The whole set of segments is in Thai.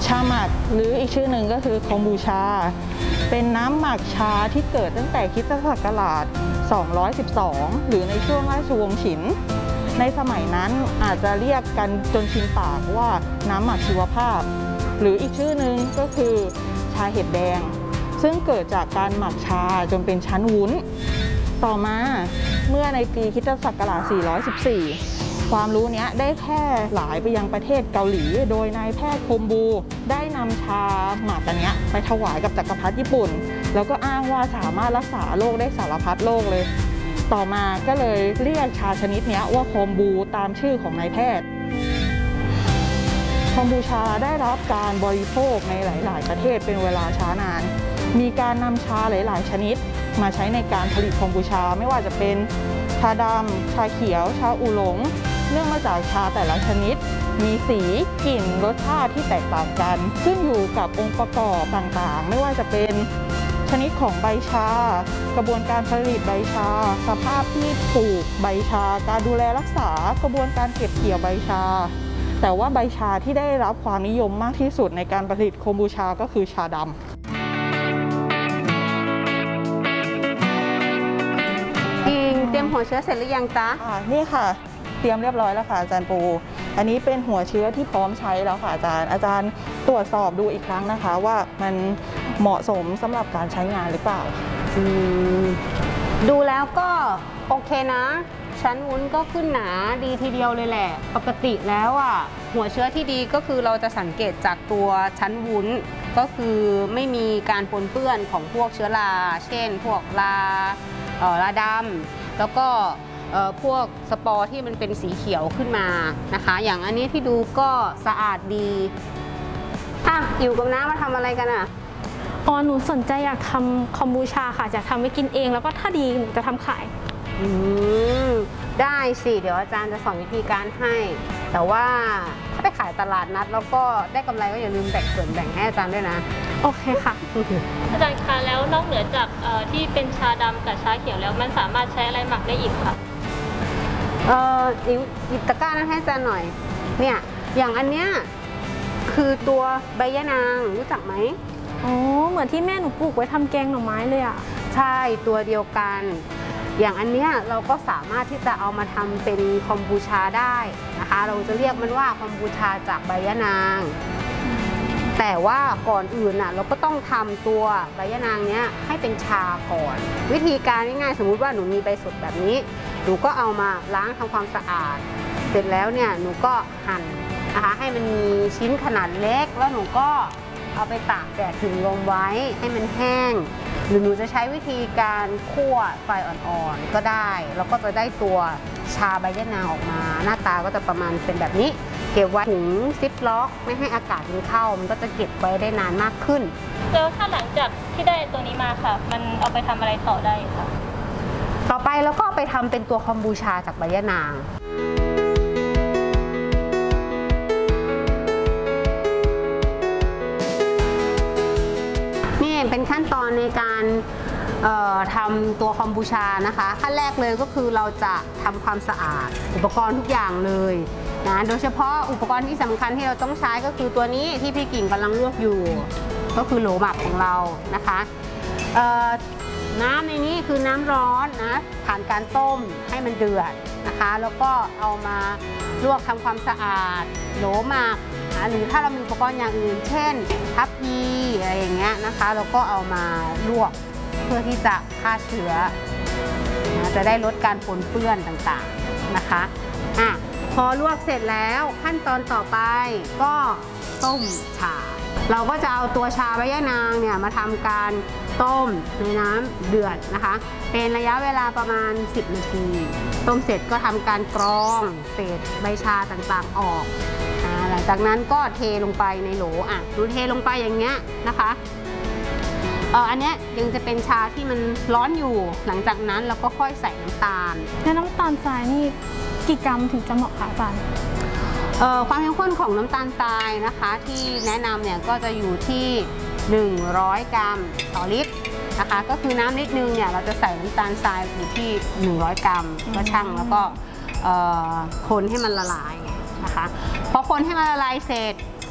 ชาหมักหรืออีกชื่อหนึ่งก็คือคอมบูชาเป็นน้ำหมักชาที่เกิดตั้งแต่คริสตศักราช 212 หรือในช่วงราชวงศ์ฉินในสมัยนั้นอาจจะเรียกกันจนชินปากว่าน้ำหมักชีวภาพหรืออีกชื่อหนึ่งก็คือชาเห็ดแดงซึ่งเกิดจากการหมักชาจนเป็นชั้นวุ้นต่อมาเมื่อในปีคริสตศักราช 414 ความรู้นี้ได้แพร่หลายไปยังประเทศเกาหลีโดยนายแพทย์คมบูได้นำชาหมักอันนี้ไปถวายกับจักรพรรดิญี่ปุ่นแล้วก็อ้างว่าสามารถรักษาโรคได้สารพัดโรคเลยต่อมาก็เลยเรียกชาชนิดนี้ว่าคอมบูตามชื่อของนายแพทย์คอมบูชาได้รับการบริโภคในหลายๆประเทศเป็นเวลาช้านานมีการนำชาหลายๆชนิดมาใช้ในการผลิตคอมบูชาไม่ว่าจะเป็นชาดำชาเขียวชาอูหลงเนื่องมาจากชาแต่ละชนิดมีสีกลิ่นรสชาติที่แตกต่างกันขึ้นอยู่กับองค์ประกอบต่างๆไม่ว่าจะเป็นชนิดของใบชากระบวนการผลิตใบชาสภาพที่ปลูกใบชาการดูแลรักษากระบวนการเก็บเกี่ยวใบชาแต่ว่าใบชาที่ได้รับความนิยมมากที่สุดในการผลิตคอมบูชาก็คือชาดำเตรียมหัวเชื้อเสร็จหรือยังจ๊ะนี่ค่ะเตรียมเรียบร้อยแล้วค่ะอาจารย์ปูอันนี้เป็นหัวเชื้อที่พร้อมใช้แล้วค่ะอาจารย์ตรวจสอบดูอีกครั้งนะคะว่ามันเหมาะสมสำหรับการใช้งานหรือเปล่าดูแล้วก็โอเคนะชั้นวุ้นก็ขึ้นหนาดีทีเดียวเลยแหละปกติแล้วหัวเชื้อที่ดีก็คือเราจะสังเกตจากตัวชั้นวุ้นก็คือไม่มีการปนเปื้อนของพวกเชื้อราเช่นพวกราดำแล้วก็พวกสปอร์ที่มันเป็นสีเขียวขึ้นมานะคะอย่างอันนี้ที่ดูก็สะอาดดีอยู่กับน้ามาทำอะไรกันหนูสนใจอยากทำคอมบูชาค่ะจะทำไว้กินเองแล้วก็ถ้าดีหนูจะทำขายได้สิเดี๋ยวอาจารย์จะสอนวิธีการให้แต่ว่าถ้าไปขายตลาดนัดแล้วก็ได้กำไรก็อย่าลืมแบ่งส่วนแบ่งให้อาจารย์ด้วยนะโอเคค่ะอาจารย์คะแล้วนอกเหนือจากที่เป็นชาดำกับชาเขียวแล้วมันสามารถใช้อะไรหมักได้อีกคะหยิบตะกร้านั้นให้อาจารย์หน่อยเนี่ยอย่างอันเนี้ยคือตัวใบยะนางรู้จักไหมเหมือนที่แม่หนูปลูกไว้ทำแกงหน่อไม้เลยใช่ตัวเดียวกันอย่างอันเนี้ยเราก็สามารถที่จะเอามาทำเป็นคอมบูชาได้นะคะเราจะเรียกมันว่าคอมบูชาจากใบยะนางแต่ว่าก่อนอื่นเราก็ต้องทำตัวใบยะนางเนี้ยให้เป็นชาก่อนวิธีการง่ายๆสมมุติว่าหนูมีใบสดแบบนี้หนูก็เอามาล้างทำความสะอาดเสร็จแล้วเนี่ยหนูก็หั่นนะคะให้มันมีชิ้นขนาดเล็กแล้วหนูก็เอาไปตากแดดถึงลมไว้ให้มันแห้งหรือหนูจะใช้วิธีการคั่วไฟอ่อนๆก็ได้แล้วก็จะได้ตัวชาใบยะนางออกมาหน้าตาก็จะประมาณเป็นแบบนี้เก็บไว้ถุงซิปล็อกไม่ให้อากาศมันเข้ามันก็จะเก็บไว้ได้นานมากขึ้นแล้วถ้าหลังจากที่ได้ตัวนี้มาค่ะมันเอาไปทำอะไรต่อได้ค่ะต่อไปเราก็เอาไปทำเป็นตัวคอมบูชาจากใบยะนางนี่เป็นขั้นตอนในการทำตัวคอมบูชานะคะขั้นแรกเลยก็คือเราจะทำความสะอาดอุปกรณ์ทุกอย่างเลยนะโดยเฉพาะอุปกรณ์ที่สำคัญที่เราต้องใช้ก็คือตัวนี้ที่พี่กิ่งกำลังลวกอยู่ก็คือโหลหมักของเรานะคะน้ำในนี้คือน้ำร้อนนะผ่านการต้มให้มันเดือดนะคะแล้วก็เอามาลวกทำความสะอาดโหลหมักหรือถ้าเรามีอุปกรณ์อย่างอื่นเช่นทัพพีอะไรอย่างเงี้ยนะคะเราก็เอามาลวกเพื่อที่จะฆ่าเชื้อจะได้ลดการปนเปื้อนต่างๆนะคะพอลวกเสร็จแล้วขั้นตอนต่อไปก็ต้มชาเราก็จะเอาตัวชาใบยะนางเนี่ยมาทำการต้มในน้ำเดือดนะคะเป็นระยะเวลาประมาณ10 นาทีต้มเสร็จก็ทำการกรองเศษใบชาต่างๆออกหลังจากนั้นก็เทลงไปในโหลดูเทลงไปอย่างเงี้ยนะคะอันนี้ยังจะเป็นชาที่มันร้อนอยู่หลังจากนั้นเราก็ค่อยใส่น้ำตาลแล้วน้ำตาลทรายนี่กี่กรัมถึงจะเหมาะคะอาจารย์ความเข้มข้นของน้ำตาลทรายนะคะที่แนะนำเนี่ยก็จะอยู่ที่100 กรัมต่อลิตรนะคะก็คือน้ำลิตรนึงเนี่ยเราจะใส่น้ำตาลทรายอยู่ที่100 กรัมก็ชั่งแล้วก็คนให้มันละลายนะคะพอคนให้มันละลายเสร็จ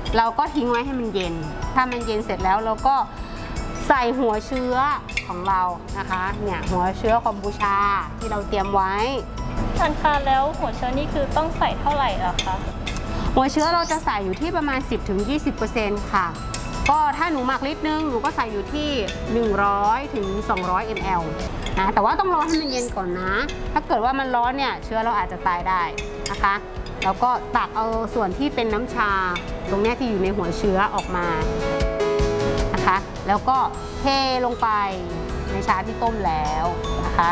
เราก็ทิ้งไว้ให้มันเย็นถ้ามันเย็นเสร็จแล้วเราก็ใส่หัวเชื้อของเรานะคะเนี่ยหัวเชื้อคอมบูชาที่เราเตรียมไว้อันค่ะแล้วหัวเชื้อนี่คือต้องใส่เท่าไหร่ล่ะคะหัวเชื้อเราจะใส่อยู่ที่ประมาณ 10-20% ค่ะก็ถ้าหนูหมักลิตรนึงหนูก็ใส่อยู่ที่100-200 ml นะแต่ว่าต้องรอให้มันเย็นก่อนนะถ้าเกิดว่ามันร้อนเนี่ยเชื้อเราอาจจะตายได้นะคะแล้วก็ตักเอาส่วนที่เป็นน้ำชาตรงนี้ที่อยู่ในหัวเชื้อออกมานะคะแล้วก็เทลงไปในชาที่ต้มแล้วนะคะ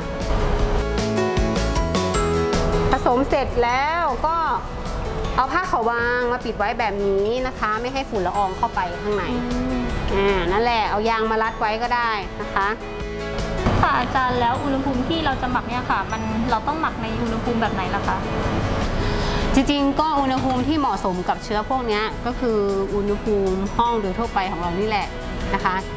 ผสมเสร็จแล้วก็เอาผ้าขาวบางมาปิดไว้แบบนี้นะคะไม่ให้ฝุ่นละอองเข้าไปข้างในนั่นแหละเอายางมารัดไว้ก็ได้นะคะค่ะอาจารย์แล้วอุณหภูมิที่เราจะหมักเนี่ยค่ะเราต้องหมักในอุณหภูมิแบบไหนล่ะคะจริงๆก็อุณหภูมิที่เหมาะสมกับเชื้อพวกนี้ก็คืออุณหภูมิห้องโดยทั่วไปของเรานี่แหละนะคะ